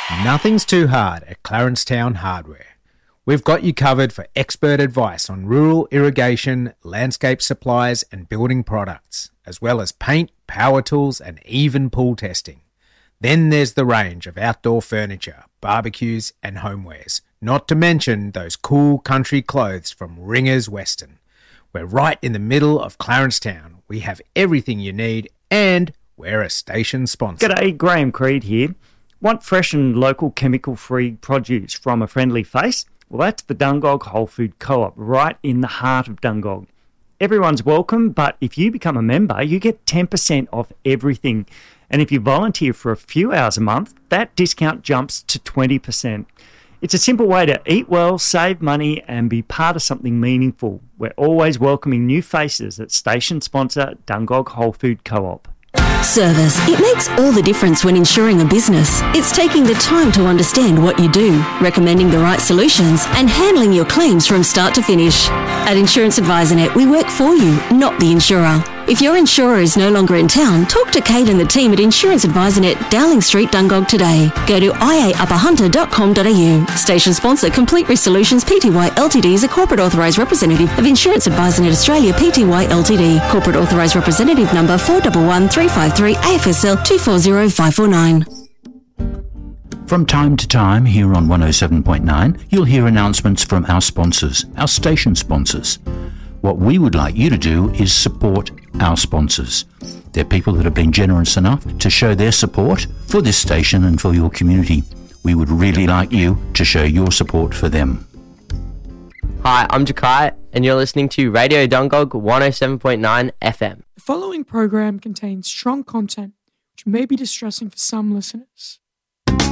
Nothing's too hard at Clarencetown Hardware. We've got you covered for expert advice on rural irrigation, landscape supplies and building products, as well as paint, power tools and even pool testing. Then there's the range of outdoor furniture, barbecues and homewares, not to mention those cool country clothes from Ringers Western. We're right in the middle of Clarencetown. We have everything you need and we're a station sponsor. G'day, Graham Creed here. Want fresh and local chemical-free produce from a friendly face? Well, that's the Dungog Whole Food Co-op, right in the heart of Dungog. Everyone's welcome, but if you become a member, you get 10% off everything. And if you volunteer for a few hours a month, that discount jumps to 20%. It's a simple way to eat well, save money, and be part of something meaningful. We're always welcoming new faces at station sponsor Dungog Whole Food Co-op. Service. It makes all the difference when insuring a business. It's taking the time to understand what you do, recommending the right solutions, and handling your claims from start to finish. At Insurance Advisor Net, we work for you, not the insurer. If your insurer is no longer in town, talk to Kate and the team at Insurance Advisor Net, Dowling Street, Dungog today. Go to iaupperhunter.com.au. Station sponsor Complete Risk Solutions Pty Ltd is a corporate authorised representative of Insurance Advisor Net Australia Pty Ltd. Corporate authorised representative number 411353 AFSL 240549. From time to time here on 107.9, you'll hear announcements from our sponsors, our station sponsors. What we would like you to do is support our sponsors. They're people that have been generous enough to show their support for this station and for your community. We would really like you to show your support for them. Hi, I'm Jakai, and you're listening to Radio Dungog 107.9 FM. The following program contains strong content which may be distressing for some listeners.